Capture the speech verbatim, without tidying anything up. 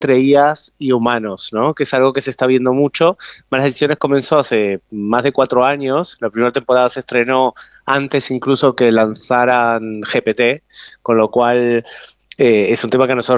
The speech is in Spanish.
entre I As y humanos, ¿no? Que es algo que se está viendo mucho. Malas Decisiones comenzó hace más de cuatro años. La primera temporada se estrenó antes incluso que lanzaran G P T, con lo cual eh, es un tema que a nosotros